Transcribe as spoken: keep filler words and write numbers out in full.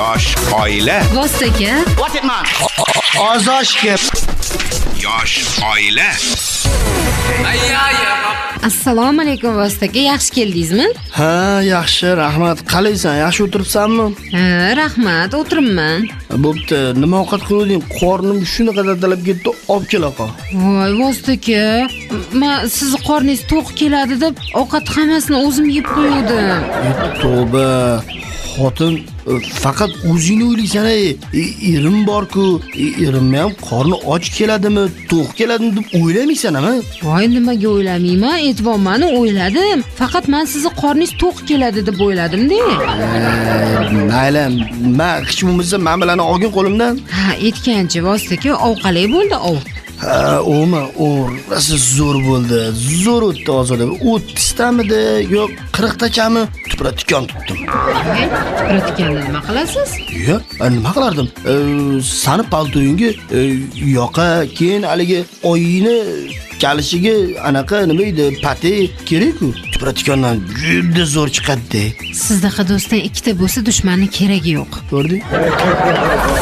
Yosh oila. Vostaka. What it man? Ozoshga. Yosh oila. Assalomu alaykum Vostaka, yaxshi keldingizmi? Ha, yaxshi, rahmat. Qalaysan? Yaxshi o'tiribsanmi? Ha, rahmat, o'tiribman. Bo'pti, nima ovqat qilding? Qornim shunaqa dadalab ketdi, olib kel oqa. Voy, Vostaka, men sizni qorningiz to'q keladi deb ovqat hammasini o'zim yeb qo'ydim. Tavba. Xotin faqat o'zingni o'ylaysan-ey. Erim bor-ku, erim ham qorni och keladimi, to'q keladimi deb o'ylamaysan-a? Voy, nimaga o'ylamayman? E'tibormani o'yladim. Faqat men sizni qorningiz to'q keladi deb o'yladim-da. Mayli, men hech bo'lmasa men bilan olgin qo'limdan. Ha, aytgancha Vostaka, ovqalay bo'ldi, ov. Ha, o'ma, o, rosa zo'r bo'ldi. Zo'r o'tdi Ozoda. o'ttiz tamidi, yo'q qirq tachami tupratikon tutdim. Tupratikonni nima qilasiz? Yo'q, nima qilardim? Sani paltoyingga yoqa, keyin haligi oyini kalishiga anaqa nima edi, pate kerak-ku. Tupratikondan juda zo'r chiqadi. Sizda do'stdan ikkita bo'lsa, dushmanning keragi yo'q. Ko'rding?